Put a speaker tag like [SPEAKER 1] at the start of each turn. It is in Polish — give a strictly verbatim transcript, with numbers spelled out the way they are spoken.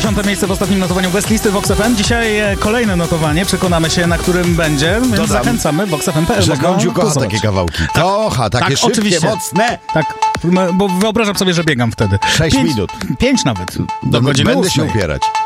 [SPEAKER 1] Dziesiąte miejsce w ostatnim notowaniu West Listy Vox F M. Dzisiaj e, kolejne notowanie, przekonamy się, na którym będzie, więc
[SPEAKER 2] Dodam,
[SPEAKER 1] zachęcamy vox f m kropka p l.
[SPEAKER 2] że Gądziu kocha takie kawałki. Tak, kocha, takie
[SPEAKER 1] tak,
[SPEAKER 2] szybkie,
[SPEAKER 1] oczywiście.
[SPEAKER 2] mocne.
[SPEAKER 1] Tak, bo wyobrażam sobie, że biegam wtedy.
[SPEAKER 2] Sześć
[SPEAKER 1] Pięć,
[SPEAKER 2] minut.
[SPEAKER 1] Pięć nawet. Do
[SPEAKER 2] Będę
[SPEAKER 1] godziny
[SPEAKER 2] Będę
[SPEAKER 1] ósmej.
[SPEAKER 2] się upierać.